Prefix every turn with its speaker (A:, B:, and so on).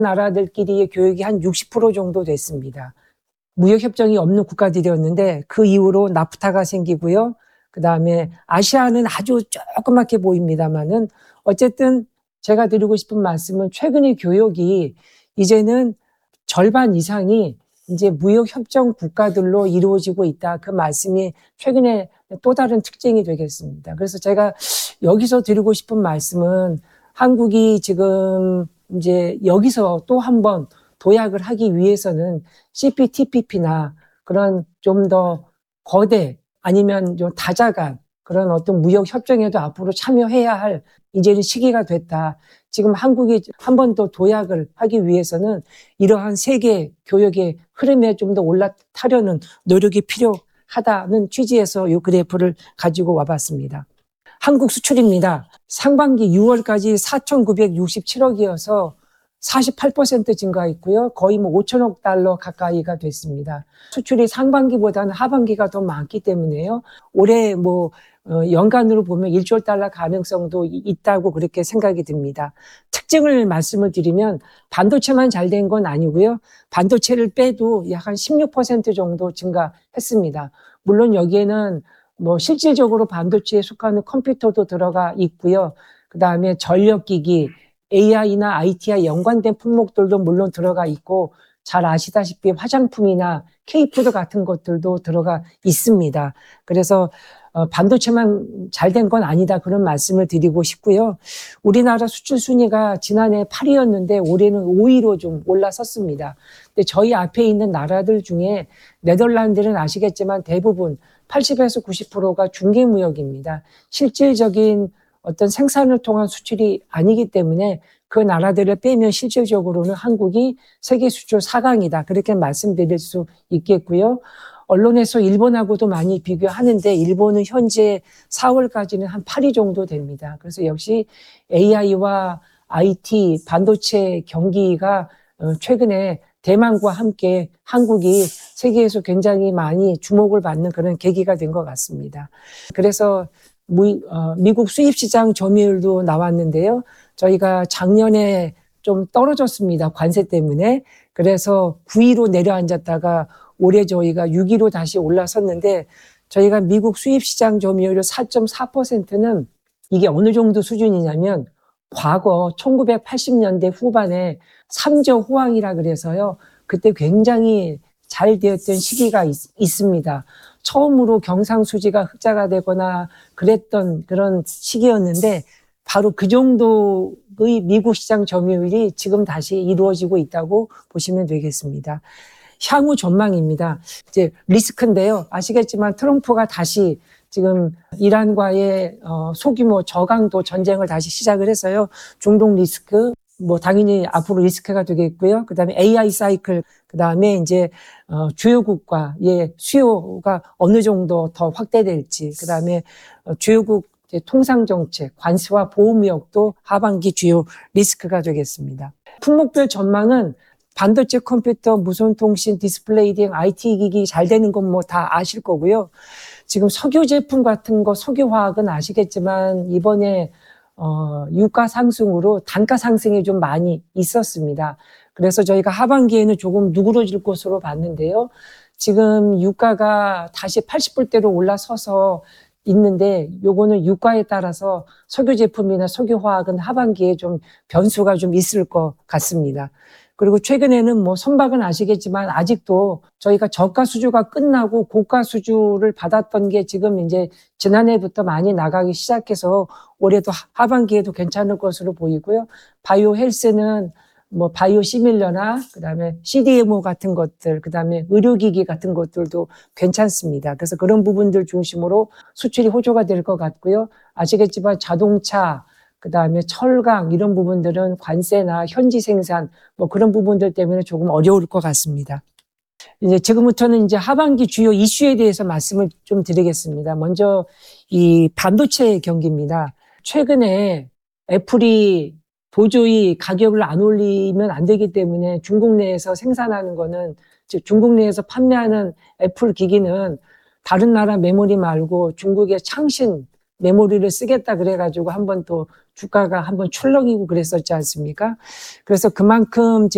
A: 나라들끼리의 교역이 한 60% 정도 됐습니다. 무역협정이 없는 국가들이었는데 그 이후로 나프타가 생기고요. 그다음에 아시아는 아주 조그맣게 보입니다만은 어쨌든 제가 드리고 싶은 말씀은 최근의 교역이 이제는 절반 이상이 이제 무역협정 국가들로 이루어지고 있다. 그 말씀이 최근에 또 다른 특징이 되겠습니다. 그래서 제가 여기서 드리고 싶은 말씀은 한국이 지금 이제 여기서 또 한 번 도약을 하기 위해서는 CPTPP나 그런 좀 더 거대 아니면 좀 다자간 그런 어떤 무역 협정에도 앞으로 참여해야 할 이제는 시기가 됐다. 지금 한국이 한 번 더 도약을 하기 위해서는 이러한 세계 교역의 흐름에 좀 더 올라타려는 노력이 필요하다는 취지에서 이 그래프를 가지고 와봤습니다. 한국 수출입니다. 상반기 6월까지 4,967억이어서 48% 증가했고요. 거의 5천억 달러 가까이가 됐습니다. 수출이 상반기보다는 하반기가 더 많기 때문에요. 올해 연간으로 보면 1조 달러 가능성도 있다고 그렇게 생각이 듭니다. 특징을 말씀을 드리면 반도체만 잘 된 건 아니고요. 반도체를 빼도 약 한 16% 정도 증가했습니다. 물론 여기에는 실질적으로 반도체에 속하는 컴퓨터도 들어가 있고요. 그 다음에 전력기기, AI나 IT와 연관된 품목들도 물론 들어가 있고 잘 아시다시피 화장품이나 K푸드 같은 것들도 들어가 있습니다. 그래서 반도체만 잘 된 건 아니다 그런 말씀을 드리고 싶고요. 우리나라 수출 순위가 지난해 8위였는데 올해는 5위로 좀 올라섰습니다. 근데 저희 앞에 있는 나라들 중에 네덜란드는 아시겠지만 대부분 80에서 90%가 중개무역입니다. 실질적인 어떤 생산을 통한 수출이 아니기 때문에 그 나라들을 빼면 실질적으로는 한국이 세계 수출 4강이다. 그렇게 말씀드릴 수 있겠고요. 언론에서 일본하고도 많이 비교하는데 일본은 현재 4월까지는 한 8위 정도 됩니다. 그래서 역시 AI와 IT, 반도체 경기가 최근에 대만과 함께 한국이 세계에서 굉장히 많이 주목을 받는 그런 계기가 된 것 같습니다. 그래서 미국 수입시장 점유율도 나왔는데요. 저희가 작년에 좀 떨어졌습니다. 관세 때문에. 그래서 9위로 내려앉았다가 올해 저희가 6위로 다시 올라섰는데 저희가 미국 수입시장 점유율 4.4%는 이게 어느 정도 수준이냐면 과거 1980년대 후반에 3조 호황이라 그래서요. 그때 굉장히 잘 되었던 시기가 있습니다. 처음으로 경상수지가 흑자가 되거나 그랬던 그런 시기였는데 바로 그 정도의 미국 시장 점유율이 지금 다시 이루어지고 있다고 보시면 되겠습니다. 향후 전망입니다. 이제 리스크인데요. 아시겠지만 트럼프가 다시 지금 이란과의 소규모 저강도 전쟁을 다시 시작을 해서요. 중동 리스크, 당연히 앞으로 리스크가 되겠고요. 그 다음에 AI 사이클, 그 다음에 이제 주요국과의 수요가 어느 정도 더 확대될지, 그 다음에 주요국 통상정책, 관세와 보호무역도 하반기 주요 리스크가 되겠습니다. 품목별 전망은 반도체, 컴퓨터, 무선통신, 디스플레이 등 IT 기기 잘 되는 건 다 아실 거고요. 지금 석유 제품 같은 거, 석유화학은 아시겠지만 이번에 유가 상승으로 단가 상승이 좀 많이 있었습니다. 그래서 저희가 하반기에는 조금 누그러질 것으로 봤는데요. 지금 유가가 다시 80불대로 올라서서 있는데 요거는 유가에 따라서 석유 제품이나 석유화학은 하반기에 좀 변수가 좀 있을 것 같습니다. 그리고 최근에는 선박은 아시겠지만 아직도 저희가 저가 수주가 끝나고 고가 수주를 받았던 게 지금 이제 지난해부터 많이 나가기 시작해서 올해도 하반기에도 괜찮을 것으로 보이고요. 바이오 헬스는 바이오 시밀러나 그다음에 CDMO 같은 것들, 그다음에 의료기기 같은 것들도 괜찮습니다. 그래서 그런 부분들 중심으로 수출이 호조가 될 것 같고요. 아시겠지만 자동차, 그다음에 철강 이런 부분들은 관세나 현지 생산 그런 부분들 때문에 조금 어려울 것 같습니다. 이제 지금부터는 이제 하반기 주요 이슈에 대해서 말씀을 좀 드리겠습니다. 먼저 이 반도체 경기입니다. 최근에 애플이 도저히 가격을 안 올리면 안 되기 때문에 중국 내에서 생산하는 거는, 즉 중국 내에서 판매하는 애플 기기는 다른 나라 메모리 말고 중국의 창신 메모리를 쓰겠다 그래가지고 한번 또 주가가 한번 출렁이고 그랬었지 않습니까? 그래서 그만큼